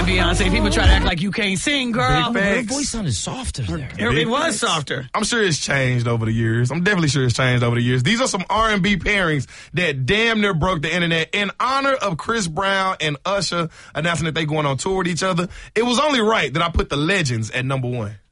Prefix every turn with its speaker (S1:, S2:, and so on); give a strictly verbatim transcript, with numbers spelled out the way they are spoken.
S1: Beyonce. People try to act like you can't sing, girl.
S2: Her voice sounded softer there.
S1: It, it was softer.
S3: I'm sure it's changed over the years. I'm definitely sure it's changed over the years. These are some R and B pairings that damn near broke the internet. In honor of Chris Brown and Usher announcing that they going on tour with each other, it was only right that I put the legends at number one.